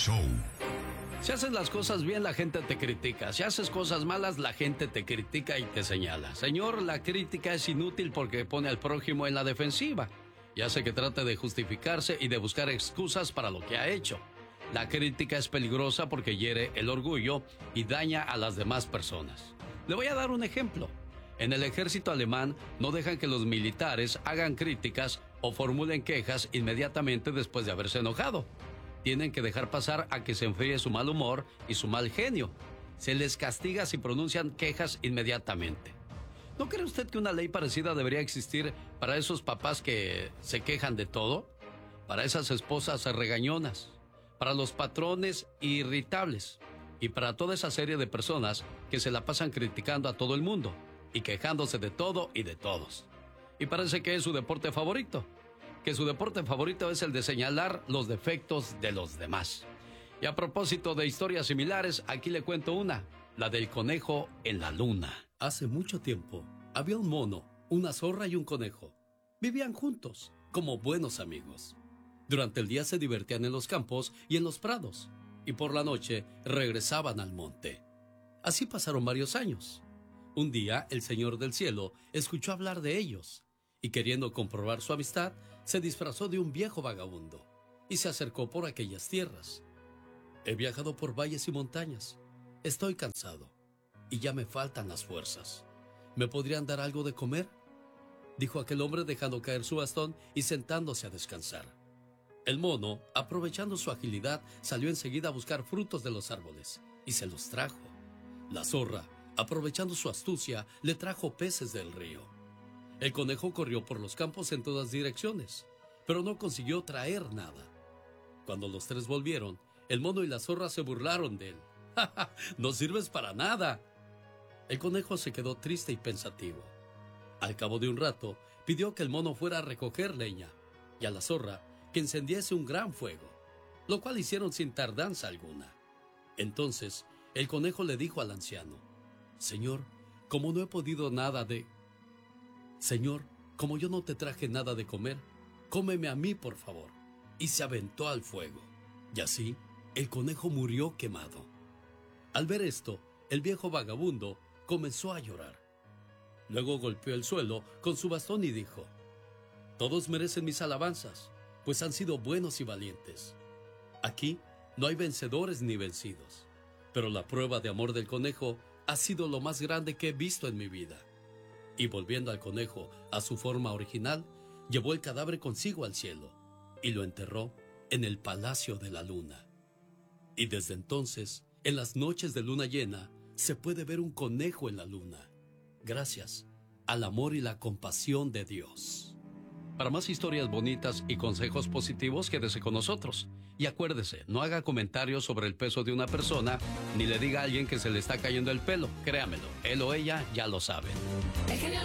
Show. Si haces las cosas bien, la gente te critica. Si haces cosas malas, la gente te critica y te señala. Señor, la crítica es inútil porque pone al prójimo en la defensiva y hace que trate de justificarse y de buscar excusas para lo que ha hecho. La crítica es peligrosa porque hiere el orgullo y daña a las demás personas. Le voy a dar un ejemplo. En el ejército alemán no dejan que los militares hagan críticas o formulen quejas inmediatamente después de haberse enojado. Tienen que dejar pasar a que se enfríe su mal humor y su mal genio. Se les castiga si pronuncian quejas inmediatamente. ¿No cree usted que una ley parecida debería existir para esos papás que se quejan de todo? Para esas esposas regañonas, para los patrones irritables y para toda esa serie de personas que se la pasan criticando a todo el mundo y quejándose de todo y de todos. Y parece que es su deporte favorito. Que su deporte favorito es el de señalar los defectos de los demás. Y a propósito de historias similares, aquí le cuento una, la del conejo en la luna. Hace mucho tiempo, había un mono, una zorra y un conejo. Vivían juntos, como buenos amigos. Durante el día se divertían en los campos y en los prados, y por la noche regresaban al monte. Así pasaron varios años. Un día, el Señor del Cielo escuchó hablar de ellos, y queriendo comprobar su amistad, se disfrazó de un viejo vagabundo y se acercó por aquellas tierras. He viajado por valles y montañas. Estoy cansado y ya me faltan las fuerzas. ¿Me podrían dar algo de comer?, dijo aquel hombre dejando caer su bastón y sentándose a descansar. El mono, aprovechando su agilidad, salió enseguida a buscar frutos de los árboles y se los trajo. La zorra, aprovechando su astucia, le trajo peces del río. El conejo corrió por los campos en todas direcciones, pero no consiguió traer nada. Cuando los tres volvieron, el mono y la zorra se burlaron de él. ¡Ja, ja! ¡No sirves para nada! El conejo se quedó triste y pensativo. Al cabo de un rato, pidió que el mono fuera a recoger leña, y a la zorra que encendiese un gran fuego, lo cual hicieron sin tardanza alguna. Entonces, el conejo le dijo al anciano: Señor, como yo no te traje nada de comer, cómeme a mí, por favor. Y se aventó al fuego. Y así, el conejo murió quemado. Al ver esto, el viejo vagabundo comenzó a llorar. Luego golpeó el suelo con su bastón y dijo: Todos merecen mis alabanzas, pues han sido buenos y valientes. Aquí no hay vencedores ni vencidos, pero la prueba de amor del conejo ha sido lo más grande que he visto en mi vida. Y volviendo al conejo a su forma original, llevó el cadáver consigo al cielo y lo enterró en el Palacio de la Luna. Y desde entonces, en las noches de luna llena, se puede ver un conejo en la luna, gracias al amor y la compasión de Dios. Para más historias bonitas y consejos positivos, quédese con nosotros. Y acuérdese, no haga comentarios sobre el peso de una persona, ni le diga a alguien que se le está cayendo el pelo. Créamelo, él o ella ya lo saben.